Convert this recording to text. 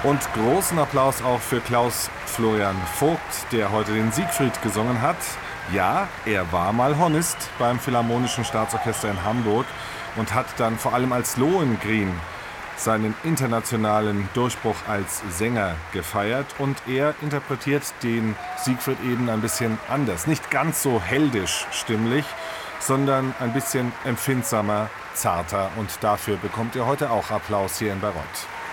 Und großen Applaus auch für Klaus Florian Vogt, der heute den Siegfried gesungen hat. Ja, er war mal Hornist beim Philharmonischen Staatsorchester in Hamburg und hat dann vor allem als Lohengrin seinen internationalen Durchbruch als Sänger gefeiert. Und er interpretiert den Siegfried eben ein bisschen anders. Nicht ganz so heldisch stimmlich, sondern ein bisschen empfindsamer, zarter. Und dafür bekommt er heute auch Applaus hier in Bayreuth.